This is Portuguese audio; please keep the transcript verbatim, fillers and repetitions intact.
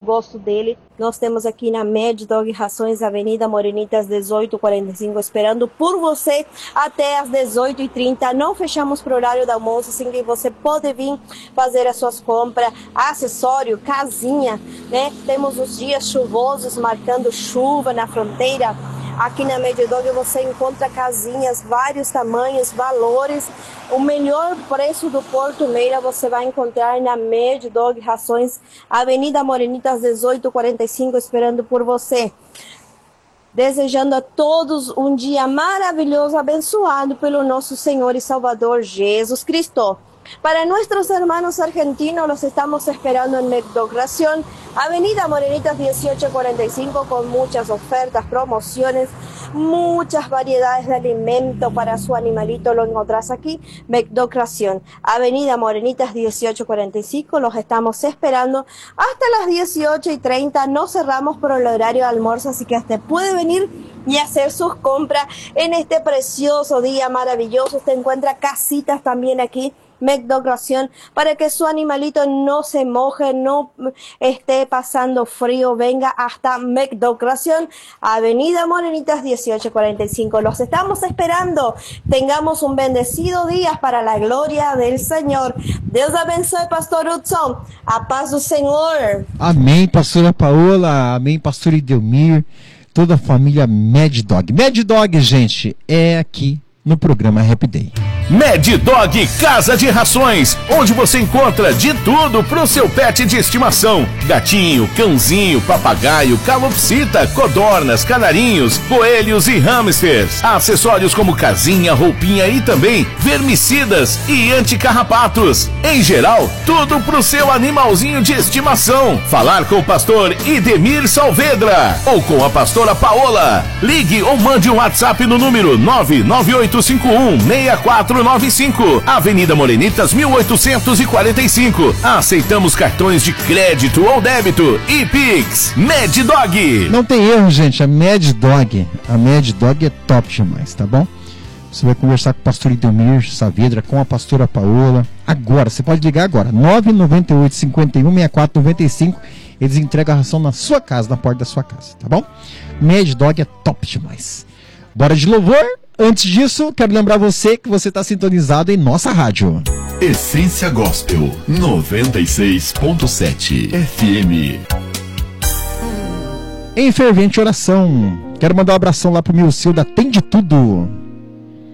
gosto dele. Nós temos aqui na Mad Dog Rações, Avenida Morenitas dezoito quarenta e cinco, esperando por você até as dezoito e trinta. Não fechamos para o horário do almoço, assim que você pode vir fazer as suas compras, acessório, casinha, né? Temos os dias chuvosos marcando chuva na fronteira. Aqui na Mad Dog você encontra casinhas, vários tamanhos, valores. O melhor preço do Porto Meira você vai encontrar na Mad Dog Rações, Avenida Morenitas dezoito quarenta e cinco, esperando por você. Desejando a todos um dia maravilhoso, abençoado pelo nosso Senhor e Salvador Jesus Cristo. Para nuestros hermanos argentinos, los estamos esperando en Mecdocración, Avenida Morenitas dieciocho cuarenta y cinco, con muchas ofertas, promociones, muchas variedades de alimento para su animalito. Lo encontrás aquí, Mecdocración, Avenida Morenitas dieciocho cuarenta y cinco. Los estamos esperando hasta las dieciocho y treinta. No cerramos por el horario de almuerzo, así que usted puede venir y hacer sus compras en este precioso día maravilloso. Usted encuentra casitas también aquí, Mecdocración, para que su animalito no se moje, no esté pasando frío. Venga hasta Mecdocración, Avenida Morenitas dieciocho cuarenta y cinco. Los estamos esperando. Tengamos un bendecido día para la gloria del Señor. Deus abençoe, Pastor Hudson. A paz do Senhor. Amém, Pastora Paola. Amém, Pastor Idelmir. Toda a família Mad Dog. Mad Dog, gente, é aqui no programa Happy Day. Mad Dog Casa de Rações, onde você encontra de tudo pro seu pet de estimação: gatinho, cãozinho, papagaio, calopsita, codornas, canarinhos, coelhos e hamsters. Acessórios como casinha, roupinha e também vermicidas e anticarrapatos. Em geral, tudo pro seu animalzinho de estimação. Falar com o pastor Idemir Salvedra ou com a pastora Paola. Ligue ou mande um WhatsApp no número nove nove oito cinco um seis quatro nove cinco, Avenida Morenitas mil oitocentos e quarenta e cinco. Aceitamos cartões de crédito ou débito e Pix. Mad Dog. Não tem erro, gente. A Mad Dog, a Mad Dog é top demais, tá bom? Você vai conversar com o pastor Idelmir Saavedra, com a pastora Paola. Agora, você pode ligar agora. nove nove oito cinco um seis quatro nove cinco. Eles entregam a ração na sua casa, na porta da sua casa, tá bom? Mad Dog é top demais. Bora de louvor? Antes disso, quero lembrar você que você está sintonizado em nossa rádio. Essência Gospel noventa e seis ponto sete F M. Em fervente oração, quero mandar um abração lá pro Milceu da Tem de Tudo.